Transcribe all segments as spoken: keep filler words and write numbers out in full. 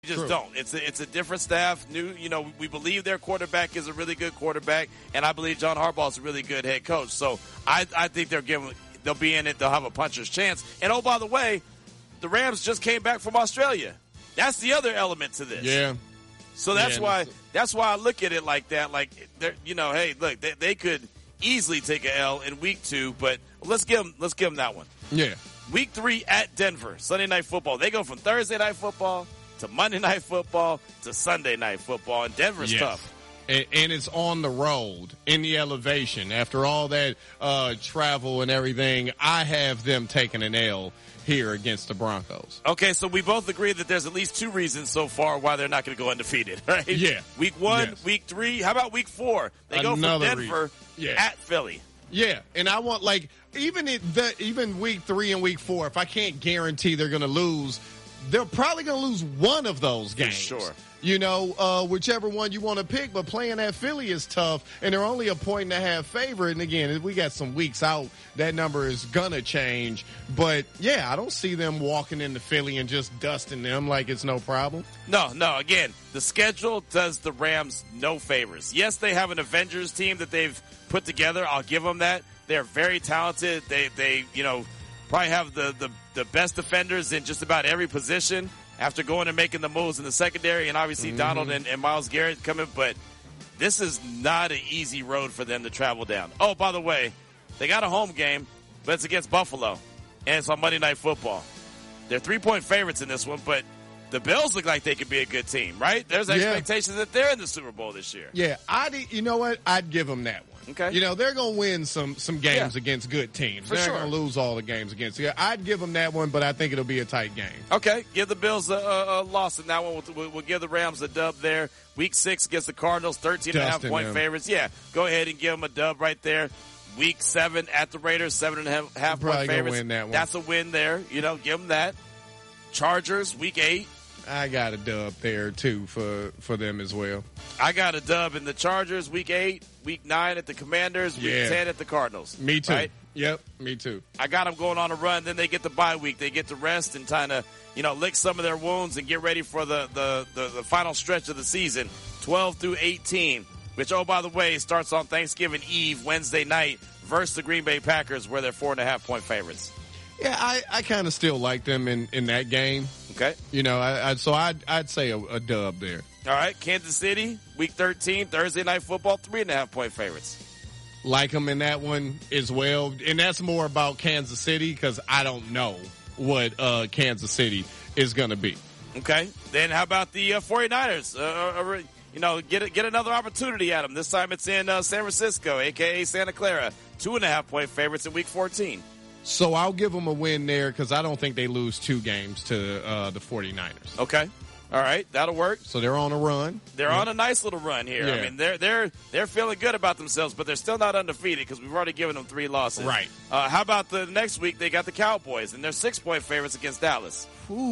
You just True. don't. It's a, it's a different staff. New, you know, we believe their quarterback is a really good quarterback, and I believe John Harbaugh is a really good head coach. So I, I think they're giving, they'll be in it. They'll have a puncher's chance. And oh, by the way, the Rams just came back from Australia. That's the other element to this. Yeah. So that's yeah, why that's, that's why I look at it like that. Like, they're, you know, hey, look, they, they could easily take a L in week two, but let's give them, let's give them that one. Yeah. Week three at Denver, Sunday Night Football. They go from Thursday Night Football to Monday Night Football to Sunday Night Football, and Denver's yes. tough. And, and it's on the road in the elevation. After all that uh, travel and everything, I have them taking an L here against the Broncos. Okay, so we both agree that there's at least two reasons so far why they're not going to go undefeated, right? Yeah. Week one, yes. week three. How about week four? They Another go from Denver yeah. at Philly. Yeah, and I want, like, even it, the, even week three and week four, if I can't guarantee they're going to lose, they're probably going to lose one of those games. For sure. You know, uh, whichever one you want to pick, but playing at Philly is tough, and they're only a point and a half favorite. And again, we got some weeks out, that number is going to change. But, yeah, I don't see them walking into Philly and just dusting them like it's no problem. No, no, again, the schedule does the Rams no favors. Yes, they have an Avengers team that they've put together. I'll give them that. They're very talented. They, they you know, probably have the, the, the best defenders in just about every position after going and making the moves in the secondary, and obviously mm-hmm. Donald and, and Myles Garrett coming. But this is not an easy road for them to travel down. Oh, by the way, they got a home game, but it's against Buffalo, and it's on Monday Night Football. They're three-point favorites in this one, but the Bills look like they could be a good team, right? There's expectations yeah. that they're in the Super Bowl this year. Yeah, I'd, you know what? I'd give them that one. Okay. You know, they're going to win some some games yeah. against good teams. For they're sure. going to lose all the games against. Yeah, I'd give them that one, but I think it'll be a tight game. Okay, give the Bills a, a, a loss in that one. We'll, we'll, we'll give the Rams a dub there. Week six against the Cardinals, thirteen and a half point them. favorites. Yeah, go ahead and give them a dub right there. Week seven at the Raiders, seven and a half, half point favorites. Win that one. That's a win there. You know, give them that. Chargers, week eight. I got a dub there, too, for, for them as well. I got a dub in the Chargers, week eight, week nine at the Commanders, week yeah. ten at the Cardinals. Me too. Right? Yep, me too. I got them going on a run. Then they get the bye week. They get to rest and kind of, you know, lick some of their wounds and get ready for the, the, the, the final stretch of the season, twelve through eighteen, which, oh, by the way, starts on Thanksgiving Eve, Wednesday night, versus the Green Bay Packers, where they're four and a half point favorites. Yeah, I, I kind of still like them in, in that game. Okay. You know, I, I so I'd, I'd say a, a dub there. All right, Kansas City, week thirteen, Thursday Night Football, three and a half point favorites. Like them in that one as well. And that's more about Kansas City because I don't know what uh, Kansas City is going to be. Okay. Then how about the uh, 49ers? Uh, uh, you know, get get another opportunity at them. This time it's in uh, San Francisco, a k a. Santa Clara. Two and a half point favorites in week fourteen. So I'll give them a win there because I don't think they lose two games to uh, the 49ers. Okay. All right. That'll work. So they're on a run. They're yeah. on a nice little run here. Yeah. I mean, they're they're they're feeling good about themselves, but they're still not undefeated because we've already given them three losses. Right. Uh, how about the next week? They got the Cowboys, and they're six-point favorites against Dallas.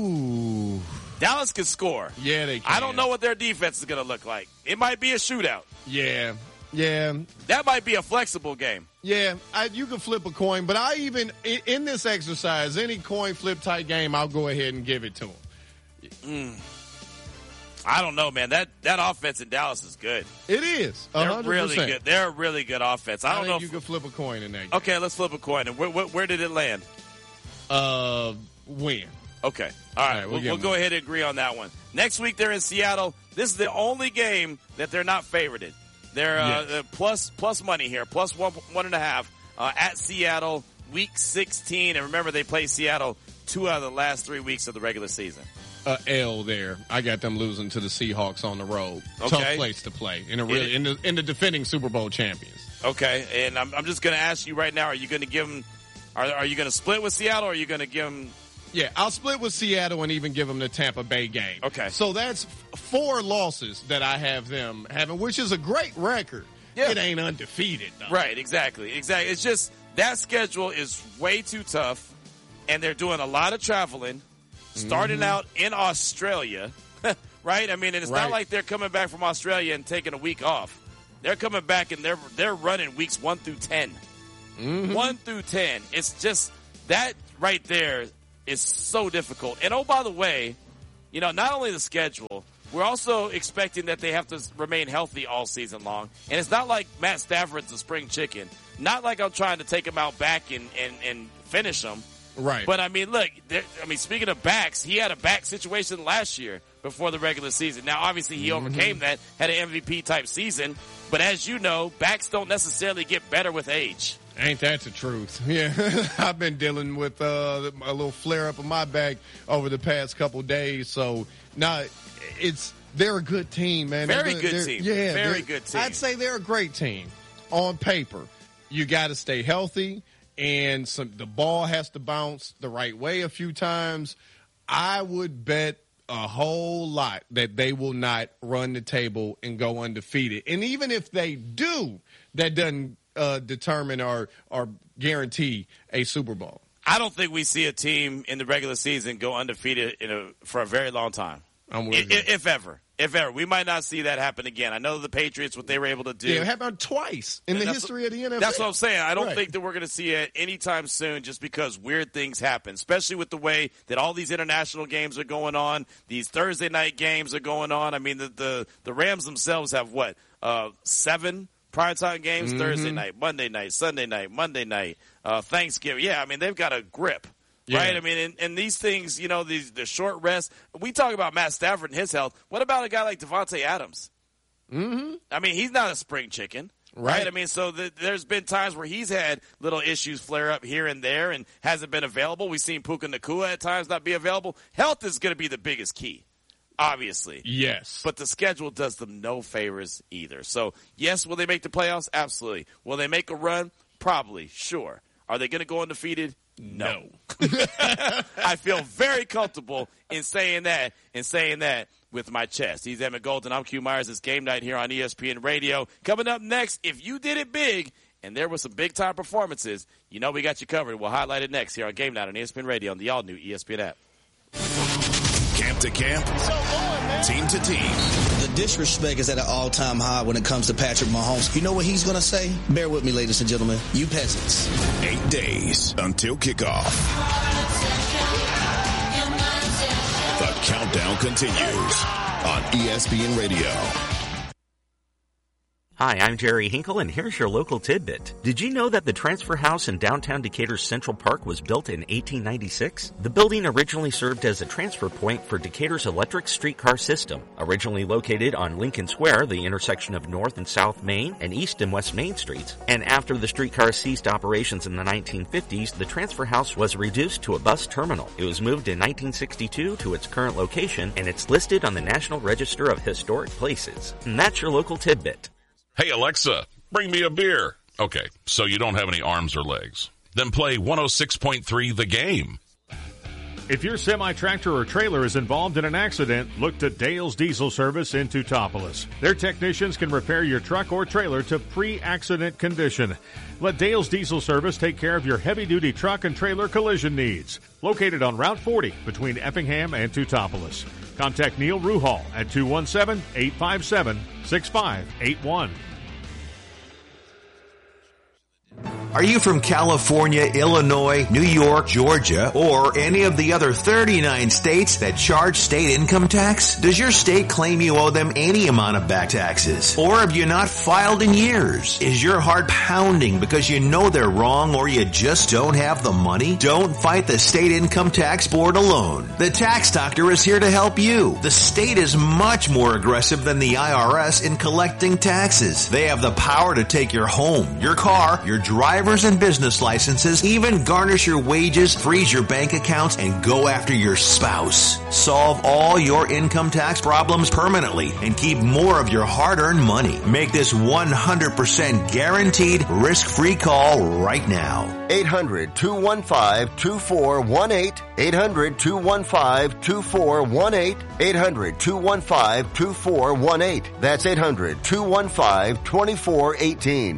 Ooh. Dallas can score. Yeah, they can. I don't know what their defense is going to look like. It might be a shootout. Yeah. Yeah. That might be a flexible game. Yeah, I, you can flip a coin, but I even, in, in this exercise, any coin flip type game, I'll go ahead and give it to them. Mm. I don't know, man. That that offense in Dallas is good. It is. one hundred percent. They're really good. They're a really good offense. I, I don't think know you if, can flip a coin in that game. Okay, let's flip a coin. And where, where, where did it land? Uh, win. Okay. All right. All right we'll we'll we'll go ahead and agree on that one. Next week, they're in Seattle. This is the only game that they're not favorited. They're uh, yes. uh, plus plus money here, plus one one and a half uh, at Seattle, week sixteen. And remember, they play Seattle two out of the last three weeks of the regular season. Uh, L there. I got them losing to the Seahawks on the road. Okay. Tough place to play in a really in the in the defending Super Bowl champions. Okay, and I'm I'm just going to ask you right now: are you going to give them? Are are you going to split with Seattle? Or are you going to give them? Yeah, I'll split with Seattle and even give them the Tampa Bay game. Okay. So that's f- four losses that I have them having, which is a great record. Yeah. It ain't undefeated, though. Right, exactly. Exactly. It's just that schedule is way too tough, and they're doing a lot of traveling, starting mm-hmm. out in Australia, right? I mean, and it's right. not like they're coming back from Australia and taking a week off. They're coming back, and they're, they're running weeks one through ten. Mm-hmm. One through ten. It's just that right there is so difficult. And, oh, by the way, you know, not only the schedule, we're also expecting that they have to remain healthy all season long. And it's not like Matt Stafford's a spring chicken. Not like I'm trying to take him out back and, and, and finish him. Right. But, I mean, look, I mean, speaking of backs, he had a back situation last year before the regular season. Now, obviously, he mm-hmm. overcame that, had an M V P-type season. But as you know, backs don't necessarily get better with age. Ain't that the truth? Yeah, I've been dealing with uh, a little flare-up of my back over the past couple days. So, now, it's they're a good team, man. Very they're, good they're, team. Yeah, Very good team. I'd say they're a great team on paper. You got to stay healthy, and some, the ball has to bounce the right way a few times. I would bet a whole lot that they will not run the table and go undefeated. And even if they do, that doesn't uh, determine or, or guarantee a Super Bowl. I don't think we see a team in the regular season go undefeated in a, for a very long time. I'm with if, if ever. If ever. We might not see that happen again. I know the Patriots, what they were able to do. Yeah, it happened twice in and the history of the N F L. That's what I'm saying. I don't right. think that we're going to see it anytime soon just because weird things happen, especially with the way that all these international games are going on. These Thursday night games are going on. I mean, the the, the Rams themselves have, what, uh, seven primetime games? Mm-hmm. Thursday night, Monday night, Sunday night, Monday night, uh, Thanksgiving. Yeah, I mean, they've got a grip. Yeah. Right? I mean, and, and these things, you know, these the short rest. We talk about Matt Stafford and his health. What about a guy like Devontae Adams? Mm-hmm. I mean, he's not a spring chicken. Right. right? I mean, so the, there's been times where he's had little issues flare up here and there and hasn't been available. We've seen Puka Nacua at times not be available. Health is going to be the biggest key, obviously. Yes. But the schedule does them no favors either. So, yes, will they make the playoffs? Absolutely. Will they make a run? Probably. Sure. Are they going to go undefeated? No. I feel very comfortable in saying that and saying that with my chest. He's Emmett Golden. I'm Q Myers. It's Game Night here on E S P N Radio. Coming up next, if you did it big and there were some big-time performances, you know we got you covered. We'll highlight it next here on Game Night on E S P N Radio on the all-new E S P N app. Camp to camp, team to team. The disrespect is at an all-time high when it comes to Patrick Mahomes. You know what he's going to say? Bear with me, ladies and gentlemen. You peasants. Eight days until kickoff. The countdown continues on E S P N Radio. Hi, I'm Jerry Hinkle, and here's your local tidbit. Did you know that the transfer house in downtown Decatur's Central Park was built in eighteen ninety-six? The building originally served as a transfer point for Decatur's electric streetcar system. Originally located on Lincoln Square, the intersection of North and South Main and East and West Main Streets. And after the streetcar ceased operations in the nineteen fifties, the transfer house was reduced to a bus terminal. It was moved in nineteen sixty-two to its current location, and it's listed on the National Register of Historic Places. And that's your local tidbit. Hey, Alexa, bring me a beer. Okay, so you don't have any arms or legs. Then play one oh six point three The Game. If your semi-tractor or trailer is involved in an accident, look to Dale's Diesel Service in Teutopolis. Their technicians can repair your truck or trailer to pre-accident condition. Let Dale's Diesel Service take care of your heavy-duty truck and trailer collision needs. Located on Route forty between Effingham and Teutopolis. Contact Neil Ruhal at two one seven, eight five seven, six five eight one. Are you from California, Illinois, New York, Georgia, or any of the other thirty-nine states that charge state income tax? Does your state claim you owe them any amount of back taxes? Or have you not filed in years? Is your heart pounding because you know they're wrong or you just don't have the money? Don't fight the state income tax board alone. The Tax Doctor is here to help you. The state is much more aggressive than the I R S in collecting taxes. They have the power to take your home, your car, your driver's and business licenses, even garnish your wages, freeze your bank accounts, and go after your spouse. Solve all your income tax problems permanently and keep more of your hard-earned money. Make this one hundred percent guaranteed risk-free call right now. eight hundred, two one five, two four one eight. eight hundred, two one five, two four one eight. eight hundred, two one five, two four one eight. That's eight hundred, two one five, two four one eight.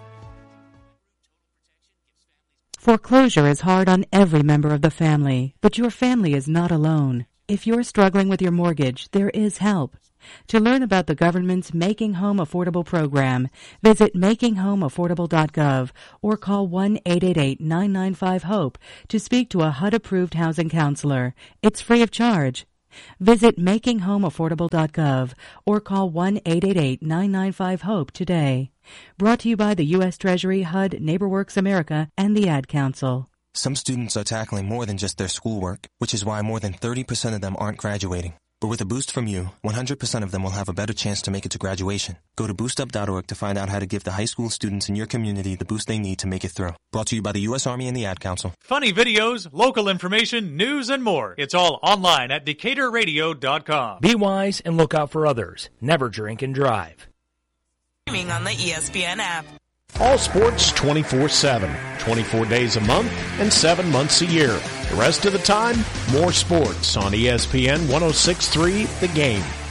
Foreclosure is hard on every member of the family, but your family is not alone. If you're struggling with your mortgage, there is help. To learn about the government's Making Home Affordable program, visit making home affordable dot gov or call one eight eight eight, nine nine five, HOPE to speak to a H U D-approved housing counselor. It's free of charge. Visit making home affordable dot gov or call one eight eight eight, nine nine five, HOPE today. Brought to you by the U S Treasury, H U D, NeighborWorks America, and the Ad Council. Some students are tackling more than just their schoolwork, which is why more than thirty percent of them aren't graduating. But with a boost from you, one hundred percent of them will have a better chance to make it to graduation. Go to boost up dot org to find out how to give the high school students in your community the boost they need to make it through. Brought to you by the U S Army and the Ad Council. Funny videos, local information, news, and more. It's all online at Decatur Radio dot com. Be wise and look out for others. Never drink and drive. Streaming on the E S P N app. All sports twenty-four seven, twenty-four days a month and seven months a year. The rest of the time, more sports on E S P N one oh six point three The Game.